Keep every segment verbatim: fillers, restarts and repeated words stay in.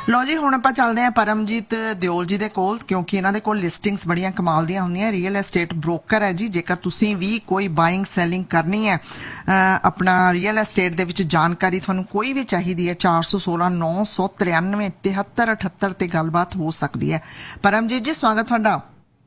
ਲੋ ਜੀ ਹੁਣ ਆਪਾਂ ਚੱਲਦੇ ਹਾਂ परमजीत ਦਿਓਲ जी ਦੇ ਕੋਲ ਕਿਉਂਕਿ ਇਹਨਾਂ ਦੇ ਕੋਲ ਲਿਸਟਿੰਗਸ ਬੜੀਆਂ ਕਮਾਲ ਦੀਆਂ ਹੁੰਦੀਆਂ। ਰੀਅਲ एस्टेट ਬ੍ਰੋਕਰ ਹੈ ਜੀ। ਜੇਕਰ ਤੁਸੀਂ ਵੀ ਕੋਈ ਬਾਇੰਗ ਸੈਲਿੰਗ ਕਰਨੀ ਹੈ ਆਪਣਾ ਰੀਅਲ एस्टेट ਦੇ ਵਿੱਚ ਜਾਣਕਾਰੀ ਤੁਹਾਨੂੰ ਕੋਈ ਵੀ ਚਾਹੀਦੀ ਹੈ ਚਾਰ ਸੌ सोलह नौ सौ तिरानवे तिहत्तर अठहत्तर ਤੇ ਗੱਲਬਾਤ ਹੋ ਸਕਦੀ ਹੈ। परमजीत जी स्वागत ਤੁਹਾਡਾ।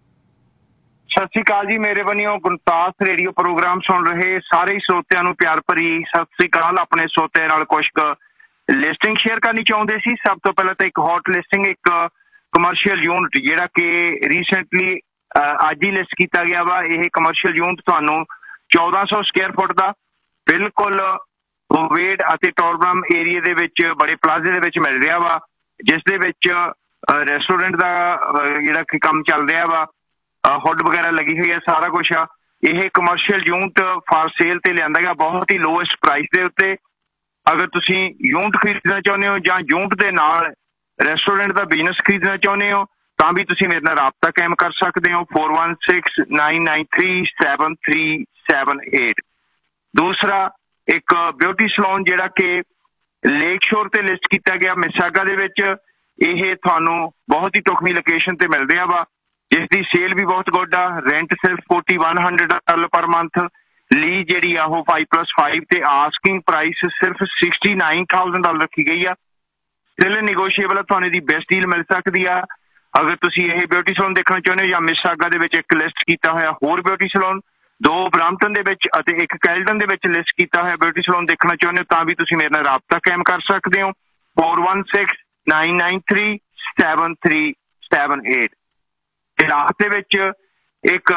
ਸਤਿ ਸ਼੍ਰੀ ਅਕਾਲ ਜੀ। ਮੇਰੇ ਵੱਲੋਂ ਗੁਣਤਾਸ ਰੇਡੀਓ ਪ੍ਰੋਗਰਾਮ ਸੁਣ ਰਹੇ ਸਾਰੇ ਸਰੋਤਿਆਂ ਨੂੰ ਪਿਆਰ ਭਰੀ ਸਤਿ ਸ਼੍ਰੀ ਅਕਾਲ। ਆਪਣੇ ਸਰੋਤਿਆਂ ਨਾਲ ਕੁਝ ਲਿਸਟਿੰਗ ਸ਼ੇਅਰ ਕਰਨੀ ਚਾਹੁੰਦੇ ਸੀ। ਸਭ ਤੋਂ ਪਹਿਲਾਂ ਤਾਂ ਇੱਕ ਹੌਟ ਲਿਸਟਿੰਗ ਇੱਕ ਕਮਰਸ਼ੀਅਲ ਯੂਨਿਟ ਜਿਹੜਾ ਕਿ ਰੀਸੈਂਟਲੀ ਅੱਜ ਹੀ ਲਿਸਟ ਕੀਤਾ ਗਿਆ ਵਾ। ਇਹ ਕਮਰਸ਼ੀਅਲ ਯੂਨਿਟ ਤੁਹਾਨੂੰ ਚੌਦਾਂ ਸੌ ਸਕੁਅਰ ਫੁੱਟ ਦਾ ਬਿਲਕੁਲ ਵੇਡ ਅਤੇ ਟੋਰਬਰਮ ਏਰੀਏ ਦੇ ਵਿੱਚ ਬੜੇ ਪਲਾਜ਼ੇ ਦੇ ਵਿੱਚ ਮਿਲ ਰਿਹਾ ਵਾ, ਜਿਸ ਦੇ ਵਿੱਚ ਰੈਸਟੋਰੈਂਟ ਦਾ ਜਿਹੜਾ ਕਿ ਕੰਮ ਚੱਲ ਰਿਹਾ ਵਾ, ਹੁੱਡ ਵਗੈਰਾ ਲੱਗੀ ਹੋਈ ਹੈ, ਸਾਰਾ ਕੁਛ ਆ। ਇਹ ਕਮਰਸ਼ੀਅਲ ਯੂਨਿਟ ਫਾਰ ਸੇਲ ਤੇ ਲਿਆਂਦਾ ਗਿਆ ਬਹੁਤ ਹੀ ਲੋਐਸਟ ਪ੍ਰਾਈਸ ਦੇ ਉੱਤੇ। ਅਗਰ ਤੁਸੀਂ ਯੂਨਿਟ ਖਰੀਦਣਾ ਚਾਹੁੰਦੇ ਹੋ ਜਾਂ ਯੂਨਿਟ ਦੇ ਨਾਲ ਰੈਸਟੋਰੈਂਟ ਦਾ ਬਿਜ਼ਨਸ ਖਰੀਦਣਾ ਚਾਹੁੰਦੇ ਹੋ ਤਾਂ ਵੀ ਤੁਸੀਂ ਮੇਰੇ ਨਾਲ ਰਾਬਤਾ ਕਾਇਮ ਕਰ ਸਕਦੇ ਹੋ four one six nine nine three seven three seven eight. ਦੂਸਰਾ ਇੱਕ ਬਿਊਟੀ ਸਲੂਨ ਜਿਹੜਾ ਕਿ ਲੇਕ ਸ਼ੋਰ ਤੇ ਲਿਸਟ ਕੀਤਾ ਗਿਆ ਮਿਸਾਗਾ ਦੇ ਵਿੱਚ। ਇਹ ਤੁਹਾਨੂੰ ਬਹੁਤ ਹੀ ਢੁਕਵੀਂ ਲੋਕੇਸ਼ਨ ਤੇ ਮਿਲ ਰਿਹਾ ਵਾ, ਜਿਸ ਦੀ ਸੇਲ ਵੀ ਬਹੁਤ ਗੁੱਡ ਆ। ਰੈਂਟ ਸਿਰਫ forty one hundred dollar per month. ਲੀ ਜਿਹੜੀ ਆ ਉਹ फाइव प्लस फाइव ਤੇ ਆਸਕਿੰਗ ਪ੍ਰਾਈਸ ਸਿਰਫ सिक्सटी नाइन थाउजेंड ਡਾਲਰ ਰੱਖੀ ਗਈ ਆ। ਸਟਿਲ ਨੈਗੋਸ਼ੀਏਬਲ ਆ, ਤੁਹਾਨੂੰ ਇਹਦੀ ਬੈਸਟ ਡੀਲ ਮਿਲ ਸਕਦੀ ਆ। ਅਗਰ ਤੁਸੀਂ ਇਹ ਬਿਊਟੀ ਸਲੂਨ ਦੇਖਣਾ ਚਾਹੁੰਦੇ ਹੋ ਜਾਂ ਮਿਸਾਗਾ ਦੇ ਵਿੱਚ ਇੱਕ ਲਿਸਟ ਕੀਤਾ ਹੋਇਆ ਹੋਰ ਬਿਊਟੀ ਸਲੂਨ, ਦੋ ਬਰਾਂਪਟਨ ਦੇ ਵਿੱਚ ਅਤੇ ਇੱਕ ਕੈਲਡਨ ਦੇ ਵਿੱਚ ਲਿਸਟ ਕੀਤਾ ਹੋਇਆ ਬਿਊਟੀ ਸਲੂਨ ਦੇਖਣਾ ਚਾਹੁੰਦੇ ਹੋ ਤਾਂ ਵੀ ਤੁਸੀਂ ਮੇਰੇ ਨਾਲ ਰਾਬਤਾ ਕਾਇਮ ਕਰ ਸਕਦੇ ਹੋ four one six nine nine three seven three seven eight. ਇਲਾਕੇ ਦੇ ਵਿੱਚ ਇੱਕ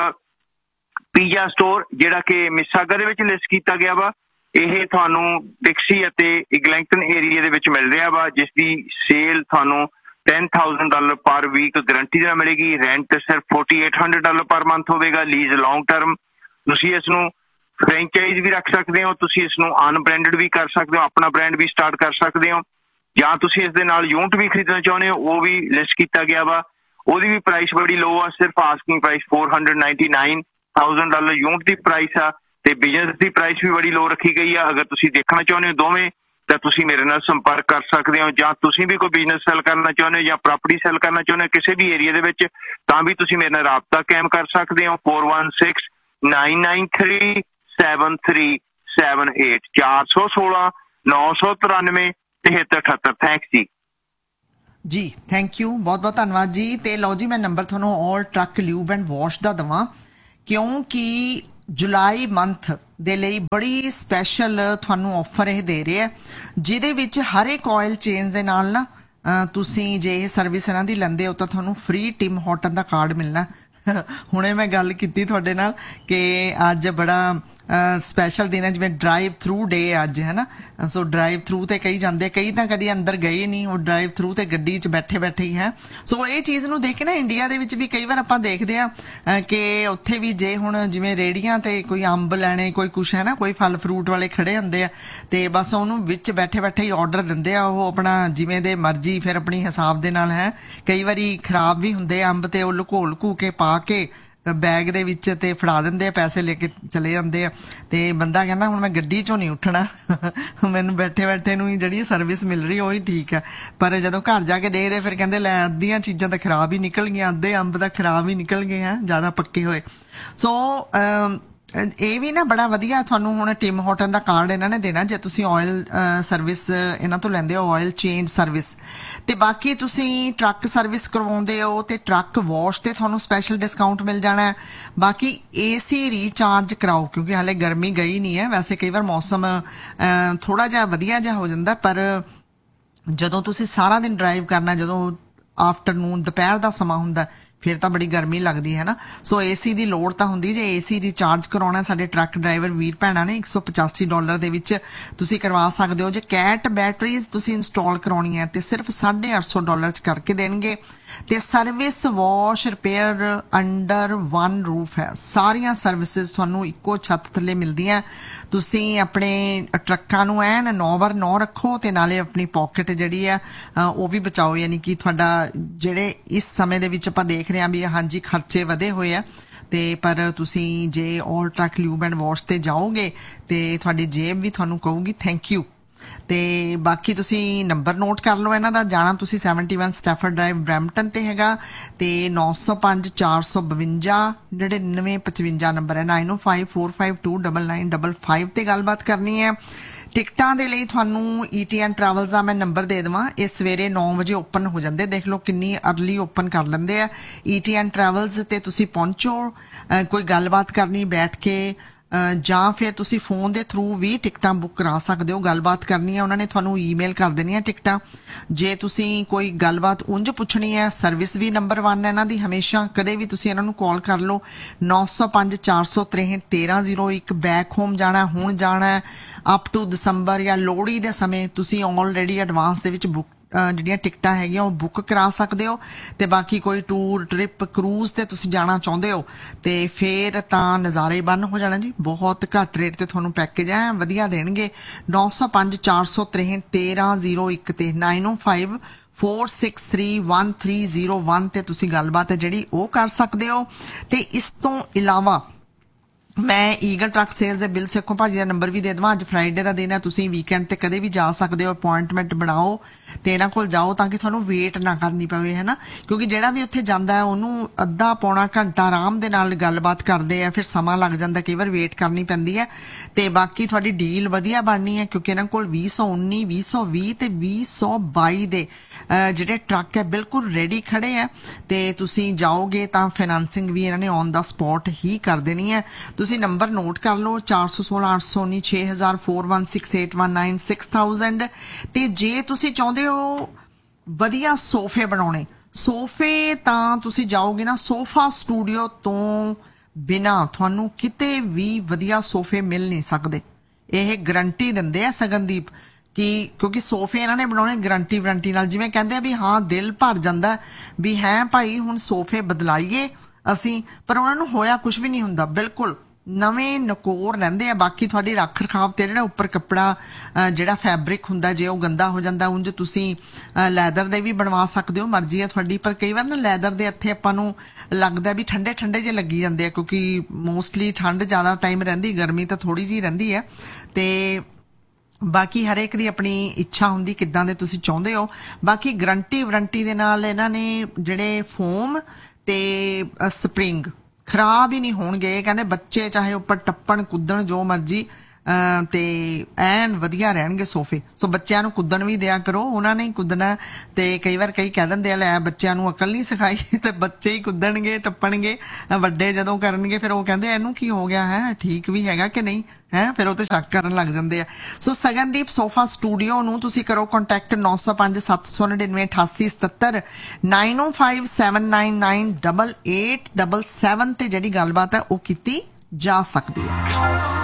ਪੀਜ਼ਾ ਸਟੋਰ ਜਿਹੜਾ ਕਿ ਮਿਸਾਗਾ ਦੇ ਵਿੱਚ ਲਿਸਟ ਕੀਤਾ ਗਿਆ ਵਾ। ਇਹ ਤੁਹਾਨੂੰ ਡਿਕਸੀ ਅਤੇ ਇਗਲੈਂਗਟਨ ਏਰੀਆ ਦੇ ਵਿੱਚ ਮਿਲ ਰਿਹਾ ਵਾ, ਜਿਸ ਦੀ ਸੇਲ ਤੁਹਾਨੂੰ टेन थाउजेंड ਡਾਲਰ ਪਰ ਵੀਕ ਗਰੰਟੀ ਨਾਲ ਮਿਲੇਗੀ। ਰੈਂਟ ਸਿਰਫ forty eight hundred dollar per month ਹੋਵੇਗਾ। Lease long term. ਤੁਸੀਂ ਇਸ ਨੂੰ ਫਰੈਂਚਾਈਜ਼ ਵੀ ਰੱਖ ਸਕਦੇ ਹੋ, ਤੁਸੀਂ ਇਸ ਨੂੰ ਅਨਬ੍ਰਾਂਡਡ ਵੀ ਕਰ ਸਕਦੇ ਹੋ, ਆਪਣਾ ਬ੍ਰਾਂਡ ਵੀ ਸਟਾਰਟ ਕਰ ਸਕਦੇ ਹੋ, ਜਾਂ ਤੁਸੀਂ ਇਸ ਦੇ ਨਾਲ ਯੂਨਿਟ ਵੀ ਖਰੀਦਣਾ ਚਾਹੁੰਦੇ ਹੋ ਉਹ ਵੀ ਲਿਸਟ ਕੀਤਾ ਗਿਆ ਵਾ। ਉਹਦੀ ਵੀ ਪ੍ਰਾਈਸ ਬੜੀ ਲੋ ਆ, ਸਿਰਫ asking price four ninety nine thousand dollar unit ਦੀ ਪ੍ਰਾਈਸ ਆ ਤੇ ਬਿਜ਼ਨਸ ਦੀ ਪ੍ਰਾਈਸ ਵੀ ਬੜੀ ਲੋ ਰੱਖੀ ਗਈ ਆ। ਅਗਰ ਤੁਸੀਂ ਦੇਖਣਾ ਚਾਹੁੰਦੇ ਹੋ ਦੋਵੇਂ ਤਾਂ ਤੁਸੀਂ ਮੇਰੇ ਨਾਲ ਸੰਪਰਕ ਕਰ ਸਕਦੇ ਹੋ, ਜਾਂ ਤੁਸੀਂ ਵੀ ਕੋਈ ਬਿਜ਼ਨਸ ਸੈਲ ਕਰਨਾ ਚਾਹੁੰਦੇ ਹੋ ਜਾਂ ਪ੍ਰਾਪਰਟੀ ਸੈਲ ਕਰਨਾ ਚਾਹੁੰਦੇ ਹੋ ਕਿਸੇ ਵੀ ਏਰੀਆ ਦੇ ਵਿੱਚ ਤਾਂ ਵੀ ਤੁਸੀਂ ਮੇਰੇ ਨਾਲ ਰਾਬਤਾ ਕਾਇਮ ਕਰ ਸਕਦੇ ਹੋ four one six nine nine three seven three seven eight चार सौ सोलह नौ सौ तिरानवे तिहत्तर अठहत्तर। थैंक्स जी। ਜੀ ਥੈਂਕ ਯੂ, ਬਹੁਤ ਬਹੁਤ ਧੰਨਵਾਦ ਜੀ। ਤੇ ਲਓ ਜੀ ਮੈਂ ਨੰਬਰ ਤੁਹਾਨੂੰ ਆਲ ਟਰੱਕ ਲਿਊਬ ਐਂਡ ਵਾਸ਼ ਦਾ ਦੇਵਾਂ ਕਿਉਂਕਿ ਜੁਲਾਈ ਮੰਥ ਦੇ ਲਈ ਬੜੀ ਸਪੈਸ਼ਲ ਤੁਹਾਨੂੰ ਆਫਰ ਇਹ ਦੇ ਰਹੇ ਆ, ਜਿਹਦੇ ਵਿੱਚ ਹਰ ਇੱਕ ਆਇਲ ਚੇਂਜ ਦੇ ਨਾਲ ਨਾ ਤੁਸੀਂ ਜੇ ਇਹ ਸਰਵਿਸ ਇਹਨਾਂ ਦੀ ਲੈਂਦੇ ਹੋ ਤਾਂ ਤੁਹਾਨੂੰ ਫ੍ਰੀ ਟਿਮ ਹੌਟਨ ਦਾ ਕਾਰਡ ਮਿਲਣਾ। ਹੁਣੇ ਮੈਂ ਗੱਲ ਕੀਤੀ ਤੁਹਾਡੇ ਨਾਲ ਕਿ ਅੱਜ ਬੜਾ ਸਪੈਸ਼ਲ ਦਿਨ ਹੈ, ਜਿਵੇਂ ਡਰਾਈਵ ਥਰੂ ਡੇ ਅੱਜ ਹੈ ਨਾ। ਸੋ ਡਰਾਈਵ ਥਰੂ ਤੇ ਕਈ ਜਾਂਦੇ, ਕਈ ਤਾਂ ਕਦੀ ਅੰਦਰ ਗਏ ਨਹੀਂ, ਉਹ ਡਰਾਈਵ ਥਰੂ ਤੇ ਗੱਡੀ 'ਚ ਬੈਠੇ ਬੈਠੇ ਹੀ ਹੈ। ਸੋ ਇਹ ਚੀਜ਼ ਨੂੰ ਦੇਖ ਕੇ ਨਾ ਇੰਡੀਆ ਦੇ ਵਿੱਚ ਵੀ ਕਈ ਵਾਰ ਆਪਾਂ ਦੇਖਦੇ ਆ ਕਿ ਉੱਥੇ ਵੀ ਜੇ ਹੁਣ ਜਿਵੇਂ ਰੇਹੜੀਆਂ ਤੇ ਕੋਈ ਅੰਬ ਲੈਣੇ, ਕੋਈ ਕੁਛ ਹੈ ਨਾ, ਕੋਈ ਫਲ ਫਰੂਟ ਵਾਲੇ ਖੜੇ ਹੁੰਦੇ ਆ ਤੇ ਬਸ ਉਹਨੂੰ ਵਿੱਚ ਬੈਠੇ ਬੈਠੇ ਹੀ ਆਰਡਰ ਦਿੰਦੇ ਆ ਉਹ ਆਪਣਾ ਜਿਵੇਂ ਦੇ ਮਰਜ਼ੀ, ਫਿਰ ਆਪਣੀ ਹਿਸਾਬ ਦੇ ਨਾਲ ਹੈ। ਕਈ ਵਾਰੀ ਖਰਾਬ ਵੀ ਹੁੰਦੇ ਅੰਬ ਤੇ ਉਹ ਲੁਕੋ ਲੁਕੋ ਕੇ ਪਾ ਕੇ ਬੈਗ ਦੇ ਵਿੱਚ ਤੇ ਫੜਾ ਦਿੰਦੇ ਆ, ਪੈਸੇ ਲੈ ਕੇ ਚਲੇ ਜਾਂਦੇ ਆ। ਤੇ ਬੰਦਾ ਕਹਿੰਦਾ ਹੁਣ ਮੈਂ ਗੱਡੀ ਚੋਂ ਨਹੀਂ ਉੱਠਣਾ, ਮੈਨੂੰ ਬੈਠੇ ਬੈਠੇ ਨੂੰ ਹੀ ਜਿਹੜੀ ਸਰਵਿਸ ਮਿਲ ਰਹੀ ਉਹੀ ਠੀਕ ਹੈ। ਪਰ ਜਦੋਂ ਘਰ ਜਾ ਕੇ ਦੇਖਦੇ ਫਿਰ ਕਹਿੰਦੇ ਲੈ ਅੱਧੀਆਂ ਚੀਜ਼ਾਂ ਤਾਂ ਖਰਾਬ ਹੀ ਨਿਕਲ ਗਈਆਂ, ਅੱਧੇ ਅੰਬ ਤਾਂ ਖਰਾਬ ਹੀ ਨਿਕਲ ਗਏ ਆ ਜ਼ਿਆਦਾ ਪੱਕੇ ਹੋਏ। ਸੋ ਇਹ ਵੀ ਨਾ ਬੜਾ ਵਧੀਆ ਤੁਹਾਨੂੰ ਹੁਣ ਟਿਮ ਹੌਟਨ ਦਾ ਕਾਰਡ ਇਹਨਾਂ ਨੇ ਦੇਣਾ ਜੇ ਤੁਸੀਂ ਆਇਲ ਸਰਵਿਸ ਇਹਨਾਂ ਤੋਂ ਲੈਂਦੇ ਹੋ, ਆਇਲ ਚੇਂਜ ਸਰਵਿਸ। ਤੇ ਬਾਕੀ ਤੁਸੀਂ ਟਰੱਕ ਸਰਵਿਸ ਕਰਵਾਉਂਦੇ ਹੋ ਤੇ ਟਰੱਕ ਵਾਸ਼ ਤੇ ਤੁਹਾਨੂੰ ਸਪੈਸ਼ਲ ਡਿਸਕਾਊਂਟ ਮਿਲ ਜਾਣਾ। ਬਾਕੀ ਏਸੀ ਰੀਚਾਰਜ ਕਰਾਓ ਕਿਉਂਕਿ ਹਾਲੇ ਗਰਮੀ ਗਈ ਨਹੀਂ ਹੈ। ਵੈਸੇ ਕਈ ਵਾਰ ਮੌਸਮ ਥੋੜਾ ਜਿਹਾ ਵਧੀਆ ਜਿਹਾ ਹੋ ਜਾਂਦਾ, ਪਰ ਜਦੋਂ ਤੁਸੀਂ ਸਾਰਾ ਦਿਨ ਡਰਾਈਵ ਕਰਨਾ, ਜਦੋਂ ਆਫਟਰਨੂਨ ਦੁਪਹਿਰ ਦਾ ਸਮਾਂ ਹੁੰਦਾ ਫਿਰ ਤਾਂ ਬੜੀ ਗਰਮੀ ਲੱਗਦੀ ਹੈ ਨਾ। ਸੋ ਏਸੀ ਦੀ ਲੋੜ ਤਾਂ ਹੁੰਦੀ। ਜੇ ਏਸੀ ਰਿਚਾਰਜ ਕਰਾਉਣਾ ਸਾਡੇ ਟਰੱਕ ਡਰਾਈਵਰ ਵੀਰ ਭੈਣਾਂ ਨੇ ਇੱਕ ਸੌ ਪਚਾਸੀ ਡਾਲਰ ਦੇ ਵਿੱਚ ਤੁਸੀਂ ਕਰਵਾ ਸਕਦੇ ਹੋ। ਜੇ ਕੈਟ ਬੈਟਰੀਜ਼ ਤੁਸੀਂ ਇੰਸਟਾਲ ਕਰਾਉਣੀ ਹੈ ਤੇ ਸਿਰਫ ਸਾਢੇ ਅੱਠ ਸੌ ਡਾਲਰ 'ਚ ਕਰਕੇ ਦੇਣਗੇ। ਤੇ service wash repair under one roof ਹੈ। ਸਾਰੀਆਂ ਸਰਵਿਸਿਜ਼ ਤੁਹਾਨੂੰ ਇੱਕੋ ਛੱਤ ਥੱਲੇ ਮਿਲਦੀਆਂ। ਤੁਸੀਂ ਆਪਣੇ ਟਰੱਕਾਂ ਨੂੰ ਐਨ ਨੌ ਬਾਰ ਨੌ ਰੱਖੋ ਤੇ ਨਾਲੇ ਆਪਣੀ ਪੋਕਟ ਜਿਹੜੀ ਆ ਉਹ ਵੀ ਬਚਾਓ। ਯਾਨੀ ਕਿ ਤੁਹਾਡਾ ਜਿਹੜੇ ਇਸ ਸਮੇਂ ਦੇ ਵਿੱਚ ਆਪਾਂ ਦੇਖ ਰਹੇ ਹਾਂ ਵੀ ਹਾਂਜੀ ਖਰਚੇ ਵਧੇ ਹੋਏ ਆ ਤੇ ਪਰ ਤੁਸੀਂ ਜੇ ਆਲ ਟਰੱਕ ਲਿਊਬ ਐਂਡ ਵਾਸ਼ ਤੇ ਜਾਓਗੇ ਤੇ ਤੁਹਾਡੀ ਜੇਬ ਵੀ ਤੁਹਾਨੂੰ ਕਹੂਗੀ ਥੈਂਕ ਯੂ। ਤੇ ਬਾਕੀ ਤੁਸੀਂ ਨੰਬਰ ਨੋਟ ਕਰ ਲਓ ਇਹਨਾਂ ਦਾ। ਜਾਣਾ ਤੁਸੀਂ ਇਕਹੱਤਰ ਸਟੈਫਰਡ ਡਰਾਈਵ ਬਰੈਂਪਟਨ ਤੇ ਹੈਗਾ ਤੇ ਨੌ ਸੌ ਪੰਜ ਚਾਰ ਸੌ ਬਵੰਜਾ ਨੜਿਨਵੇਂ ਪਚਵੰਜਾ ਨੰਬਰ ਹੈ nine O five four five to nine nine five five ਤੇ ਗੱਲਬਾਤ ਕਰਨੀ ਹੈ। ਟਿਕਟਾਂ ਦੇ ਲਈ ਤੁਹਾਨੂੰ ਈਟੀ ਐਂਡ ਟਰੈਵਲਸ ਦਾ ਮੈਂ ਨੰਬਰ ਦੇ ਦੇਵਾਂ। ਇਹ ਸਵੇਰੇ ਨੌ ਵਜੇ ਓਪਨ ਹੋ ਜਾਂਦੇ, ਦੇਖ ਲਓ ਕਿੰਨੀ ਅਰਲੀ ਓਪਨ ਕਰ ਲੈਂਦੇ ਆ। ਈਟੀ ਐਂਡ ਟਰੈਵਲਸ ਤੇ ਤੁਸੀਂ ਪਹੁੰਚੋ, ਕੋਈ ਗੱਲਬਾਤ ਕਰਨੀ ਬੈਠ ਕੇ ਜਾਂ ਫਿਰ ਤੁਸੀਂ ਫੋਨ ਦੇ ਥਰੂ ਵੀ ਟਿਕਟਾਂ ਬੁੱਕ ਕਰਾ ਸਕਦੇ ਹੋ। ਗੱਲਬਾਤ ਕਰਨੀ ਹੈ ਉਹਨਾਂ ਨੇ ਤੁਹਾਨੂੰ ਈਮੇਲ ਕਰ ਦੇਣੀਆਂ ਟਿਕਟਾਂ। ਜੇ ਤੁਸੀਂ ਕੋਈ ਗੱਲਬਾਤ ਉਂਝ ਪੁੱਛਣੀ ਹੈ, ਸਰਵਿਸ ਵੀ ਨੰਬਰ ਵਨ ਹੈ ਇਹਨਾਂ ਦੀ ਹਮੇਸ਼ਾ, ਕਦੇ ਵੀ ਤੁਸੀਂ ਇਹਨਾਂ ਨੂੰ ਕਾਲ ਕਰ ਲਓ ਨੌ ਸੌ ਪੰਜ ਚਾਰ ਸੌ ਤਰੇਹਠ ਤੇਰਾਂ ਜ਼ੀਰੋ ਇੱਕ। ਬੈਕ ਹੋਮ ਜਾਣਾ, ਹੁਣ ਜਾਣਾ ਅਪ ਟੂ ਦਸੰਬਰ ਜਾਂ ਲੋਹੜੀ ਦੇ ਸਮੇਂ ਤੁਸੀਂ ਆਲਰੇਡੀ ਐਡਵਾਂਸ ਦੇ ਵਿੱਚ ਬੁੱਕ ਜਿਹੜੀਆਂ ਟਿਕਟਾਂ ਹੈਗੀਆਂ ਉਹ ਬੁੱਕ ਕਰਾ ਸਕਦੇ ਹੋ। ਤੇ ਬਾਕੀ ਕੋਈ ਟੂਰ ਟ੍ਰਿਪ ਕਰੂਜ਼ ਤੇ ਤੁਸੀਂ ਜਾਣਾ ਚਾਹੁੰਦੇ ਹੋ ਤੇ ਫੇਰ ਤਾਂ ਨਜ਼ਾਰੇ ਬੰਨ ਹੋ ਜਾਣਾ ਜੀ। ਬਹੁਤ ਘੱਟ ਰੇਟ ਤੇ ਤੁਹਾਨੂੰ ਪੈਕੇਜ ਹੈ ਵਧੀਆ ਦੇਣਗੇ। ਨੌ ਸੌ ਪੰਜ ਚਾਰ ਸੌ ਤਰੇਹਠ ਤੇਰਾਂ ਜ਼ੀਰੋ ਇੱਕ ਤੇ ਨਾਈਨ ਓ five four six three one three zero one ਤੇ ਤੁਸੀਂ ਗੱਲਬਾਤ ਹੈ ਜਿਹੜੀ ਉਹ ਕਰ ਸਕਦੇ ਹੋ। ਤੇ ਇਸ ਤੋਂ ਇਲਾਵਾ ਮੈਂ ਈਗਲ ਟਰੱਕ ਸੇਲਸ ਦੇ ਬਿਲ ਸੇਖੋਂ ਭਾਜੀ ਦਾ ਨੰਬਰ ਵੀ ਦੇ ਦੇਵਾਂ। ਅੱਜ ਫਰਾਈਡੇ ਦਾ ਦਿਨ ਹੈ, ਤੁਸੀਂ ਵੀਕਐਂਡ ਤੇ ਕਦੇ ਵੀ ਜਾ ਸਕਦੇ ਹੋ। ਅਪੁਆਇੰਟਮੈਂਟ ਬਣਾਓ ਤੇ ਇਹਨਾਂ ਕੋਲ ਜਾਓ ਤਾਂ ਕਿ ਤੁਹਾਨੂੰ ਵੇਟ ਨਾ ਕਰਨੀ ਪਵੇ, ਹੈ ਨਾ, ਕਿਉਂਕਿ ਜਿਹੜਾ ਵੀ ਉੱਥੇ ਜਾਂਦਾ ਹੈ ਉਹਨੂੰ ਅੱਧਾ ਪੌਣਾ ਘੰਟਾ ਆਰਾਮ ਦੇ ਨਾਲ ਗੱਲਬਾਤ ਕਰਦੇ ਆ, ਫਿਰ ਸਮਾਂ ਲੱਗ ਜਾਂਦਾ, ਕਈ ਵਾਰ ਵੇਟ ਕਰਨੀ ਪੈਂਦੀ ਹੈ। ਤੇ ਬਾਕੀ ਤੁਹਾਡੀ ਡੀਲ ਵਧੀਆ ਬਣਨੀ ਹੈ ਕਿਉਂਕਿ ਇਹਨਾਂ ਕੋਲ ਵੀਹ ਸੌ ਉੱਨੀ ਵੀਹ ਸੌ ਵੀਹ ਤੇ ਵੀਹ ਸੌ ਬਾਈ ਦੇ ਜਿਹੜੇ ਟਰੱਕ ਹੈ ਬਿਲਕੁਲ ਰੈਡੀ ਖੜੇ ਆ। ਤੇ ਤੁਸੀਂ ਜਾਓਗੇ ਤਾਂ ਫਾਈਨਾਂਸਿੰਗ ਵੀ ਇਹਨਾਂ ਨੇ ਔਨ ਦਾ ਸਪੌਟ ਹੀ ਕਰ ਦੇਣੀ ਹੈ। ਤੁਸੀਂ ਨੰਬਰ ਨੋਟ ਕਰ ਲਓ ਚਾਰ ਸੌ ਸੋਲਾਂ ਅੱਠ ਸੌ ਉੱਨੀ ਛੇ ਹਜ਼ਾਰ four one six eight one nine six thousand. ਤੇ ਜੇ ਤੁਸੀਂ ਚਾਹੁੰਦੇ ਹੋ ਵਧੀਆ ਸੋਫੇ ਬਣਾਉਣੇ, ਸੋਫੇ ਤਾਂ ਤੁਸੀਂ ਜਾਓਗੇ ਨਾ ਸੋਫਾ ਸਟੂਡੀਓ ਤੋਂ ਬਿਨਾ ਤੁਹਾਨੂੰ ਕਿਤੇ ਵੀ ਵਧੀਆ ਸੋਫੇ ਮਿਲ ਨਹੀਂ ਸਕਦੇ। ਇਹ ਗਰੰਟੀ ਦਿੰਦੇ ਆ ਸਗਨਦੀਪ ਕਿ ਕਿਉਂਕਿ ਸੋਫੇ ਇਹਨਾਂ ਨੇ ਬਣਾਉਣੇ ਗਰੰਟੀ ਵਾਰੰਟੀ ਨਾਲ। ਜਿਵੇਂ ਕਹਿੰਦੇ ਆ ਵੀ ਹਾਂ ਦਿਲ ਭਰ ਜਾਂਦਾ ਵੀ ਹੈ ਭਾਈ ਹੁਣ ਸੋਫੇ ਬਦਲਾਈਏ ਅਸੀਂ, ਪਰ ਉਹਨਾਂ ਨੂੰ ਹੋਇਆ ਕੁਝ ਵੀ ਨਹੀਂ ਹੁੰਦਾ, ਬਿਲਕੁਲ ਨਵੇਂ ਨਕੋਰ ਰਹਿੰਦੇ ਆ। ਬਾਕੀ ਤੁਹਾਡੀ ਰੱਖ ਰਖਾਵ ਤੇ ਜਿਹੜਾ ਉੱਪਰ ਕੱਪੜਾ ਜਿਹੜਾ ਫੈਬਰਿਕ ਹੁੰਦਾ ਜੇ ਉਹ ਗੰਦਾ ਹੋ ਜਾਂਦਾ, ਉਂਝ ਤੁਸੀਂ ਲੈਦਰ ਦੇ ਵੀ ਬਣਵਾ ਸਕਦੇ ਹੋ, ਮਰਜ਼ੀ ਹੈ ਤੁਹਾਡੀ। ਪਰ ਕਈ ਵਾਰ ਨਾ ਲੈਦਰ ਦੇ ਇੱਥੇ ਆਪਾਂ ਨੂੰ ਲੱਗਦਾ ਵੀ ਠੰਡੇ ਠੰਡੇ ਜਿਹੇ ਲੱਗੀ ਜਾਂਦੇ ਆ ਕਿਉਂਕਿ ਮੋਸਟਲੀ ਠੰਡ ਜ਼ਿਆਦਾ ਟਾਈਮ ਰਹਿੰਦੀ, ਗਰਮੀ ਤਾਂ ਥੋੜੀ ਜਿਹੀ ਰਹਿੰਦੀ ਹੈ। ਤੇ ਬਾਕੀ ਹਰੇਕ ਦੀ ਆਪਣੀ ਇੱਛਾ ਹੁੰਦੀ ਕਿੱਦਾਂ ਦੇ ਤੁਸੀਂ ਚਾਹੁੰਦੇ ਹੋ। ਬਾਕੀ ਗਰੰਟੀ ਵਾਰੰਟੀ ਦੇ ਨਾਲ ਇਹਨਾਂ ਨੇ ਜਿਹੜੇ ਫੋਮ ਤੇ ਸਪਰਿੰਗ ਖਰਾਬ ਹੀ ਨਹੀਂ ਹੋਣਗੇ। ਇਹ ਕਹਿੰਦੇ ਬੱਚੇ ਚਾਹੇ ਉੱਪਰ ਟੱਪਣ ਕੁੱਦਣ ਜੋ ਮਰਜੀ ਤੇ ਐਨ ਵਧੀਆ ਰਹਿਣਗੇ ਸੋਫੇ। ਸੋ ਬੱਚਿਆਂ ਨੂੰ ਕੁੱਦਣ ਵੀ ਦਿਆ ਕਰੋ, ਉਹਨਾਂ ਨੇ ਹੀ ਕੁੱਦਣਾ। ਤੇ ਕਈ ਵਾਰ ਕਈ ਕਹਿ ਦਿੰਦੇ ਆ ਲੈ ਬੱਚਿਆਂ ਨੂੰ ਅਕਲ ਨਹੀਂ ਸਿਖਾਈ ਤੇ ਬੱਚੇ ਹੀ ਕੁੱਦਣਗੇ ਟੱਪਣਗੇ, ਵੱਡੇ ਜਦੋਂ ਕਰਨਗੇ ਫਿਰ ਉਹ ਕਹਿੰਦੇ ਇਹਨੂੰ ਕੀ ਹੋ ਗਿਆ ਹੈ, ਠੀਕ ਵੀ ਹੈਗਾ ਕਿ ਨਹੀਂ ਹੈ, ਫਿਰ ਉਹ ਤੇ ਸ਼ੱਕ ਕਰਨ ਲੱਗ ਜਾਂਦੇ ਆ। ਸੋ ਸਗਨਦੀਪ ਸੋਫਾ ਸਟੂਡੀਓ ਨੂੰ ਤੁਸੀਂ ਕਰੋ ਕੰਟੈਕਟ ਨੌ ਸੌ ਪੰਜ ਸੱਤ ਸੌ ਨੜਿਨਵੇਂ ਅਠਾਸੀ ਸਤੱਤਰ ਨਾਈਨ ਓ five seven nine nine double eight double seven ਤੇ ਜਿਹੜੀ ਗੱਲਬਾਤ ਹੈ ਉਹ ਕੀਤੀ ਜਾ ਸਕਦੀ ਹੈ।